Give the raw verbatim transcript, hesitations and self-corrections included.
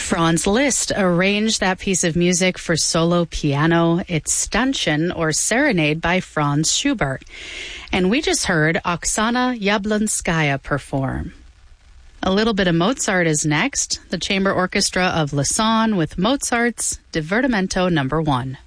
Franz Liszt arranged that piece of music for solo piano. It's Stanchen, or Serenade, by Franz Schubert. And we just heard Oksana Yablonskaya perform. A little bit of Mozart is next. The Chamber Orchestra of Lausanne with Mozart's Divertimento Number One.